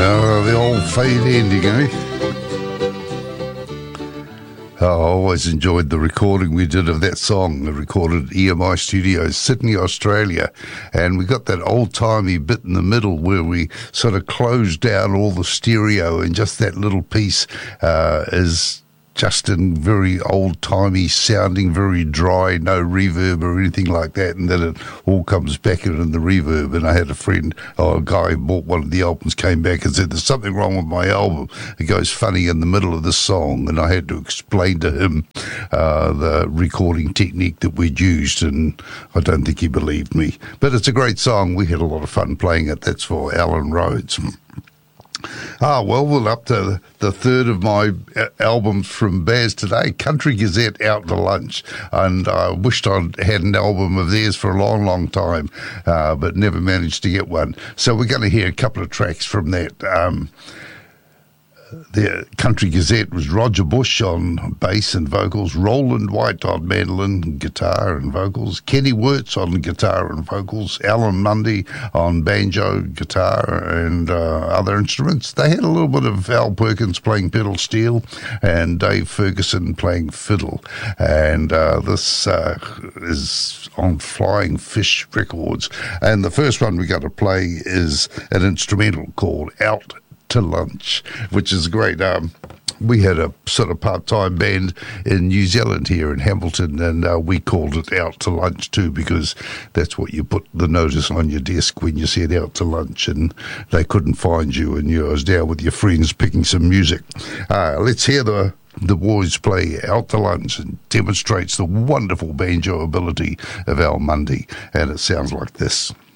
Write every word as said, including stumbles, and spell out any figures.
Oh, the old fade ending, eh? Oh, I always enjoyed the recording we did of that song, recorded at E M I Studios, Sydney, Australia. And we got that old-timey bit in the middle where we sort of closed down all the stereo, and just that little piece uh, is just in very old-timey sounding, very dry, no reverb or anything like that, and then it all comes back in, in the reverb. And I had a friend, or a guy who bought one of the albums, came back and said, there's something wrong with my album. It goes funny in the middle of the song, and I had to explain to him uh, the recording technique that we'd used, and I don't think he believed me. But it's a great song. We had a lot of fun playing it. That's for Alan Rhodes. Ah, well, we're up to the third of my albums from Baz today, Country Gazette Out to Lunch, and I wished I'd had an album of theirs for a long, long time, uh, but never managed to get one. So we're going to hear a couple of tracks from that. Um, the Country Gazette was Roger Bush on bass and vocals, Roland White on mandolin, guitar and vocals, Kenny Wirtz on guitar and vocals, Alan Mundy on banjo, guitar and uh, other instruments. They had a little bit of Al Perkins playing pedal steel and Dave Ferguson playing fiddle. And uh, this uh, is on Flying Fish Records. And the first one we got to play is an instrumental called Out to Lunch, which is great. Um, we had a sort of part-time band in New Zealand here in Hamilton, and uh, we called it Out to Lunch too, because that's what you put the notice on your desk when you said out to lunch, and they couldn't find you, and you was down with your friends picking some music. Uh, let's hear the the boys play Out to Lunch, and demonstrates the wonderful banjo ability of Al Mundy, and it sounds like this.